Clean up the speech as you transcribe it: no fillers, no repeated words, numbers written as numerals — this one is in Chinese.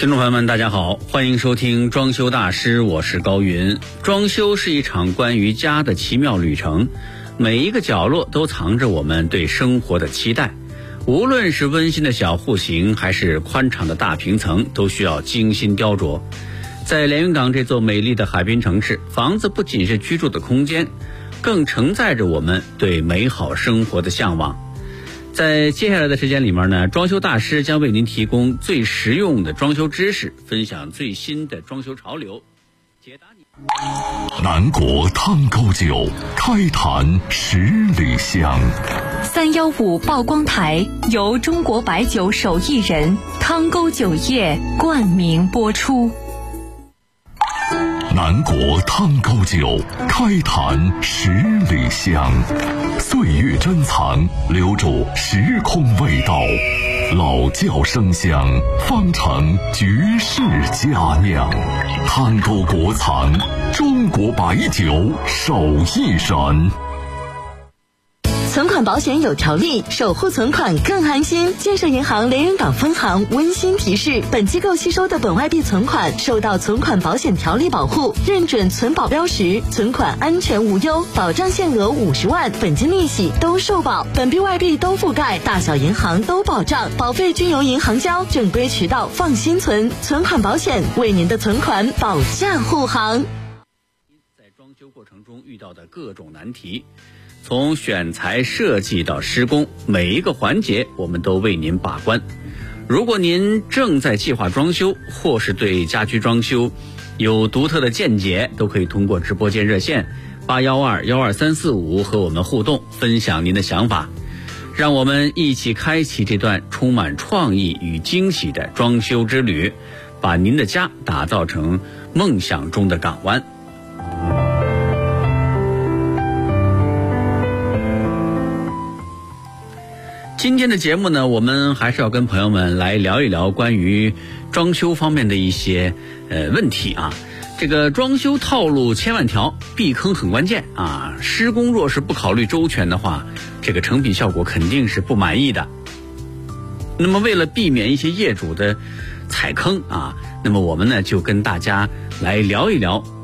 听众朋友们大家好，欢迎收听装修大师，我是高云。装修是一场关于家的奇妙旅程，每一个角落都藏着我们对生活的期待，无论是温馨的小户型还是宽敞的大平层，都需要精心雕琢。在连云港这座美丽的海滨城市，房子不仅是居住的空间，更承载着我们对美好生活的向往。在接下来的时间里面呢，装修大师将为您提供最实用的装修知识，分享最新的装修潮流，解答你。 南国汤沟酒，开坛10里香。 315曝光台由中国白酒手艺人汤沟酒业冠名播出。 南国汤沟酒，开坛10里香。岁月珍藏，留住时空味道，老窖生香，方成绝世佳酿。汤沟国藏，中国白酒手艺人。 存款保险有条例，守护存款更安心。建设银行连云港分行温馨提示：本机构吸收的本外币存款受到存款保险条例保护，认准存保标识，存款安全无忧，保障限额50万，本金利息都受保，本币外币都覆盖，大小银行都保障，保费均由银行交，正规渠道放心存。存款保险为您的存款保驾护航。 在装修过程中遇到的各种难题，从选材设计到施工，每一个环节我们都为您把关。如果您正在计划装修，或是对家居装修有独特的见解，都可以通过直播间热线812-12345和我们互动，分享您的想法。让我们一起开启这段充满创意与惊喜的装修之旅，把您的家打造成梦想中的港湾。今天的节目呢，我们还是要跟朋友们来聊一聊关于装修方面的一些问题啊。这个装修套路千万条，避坑很关键啊。施工若是不考虑周全的话，这个成品效果肯定是不满意的。那么为了避免一些业主的踩坑啊，那么我们呢就跟大家来聊一聊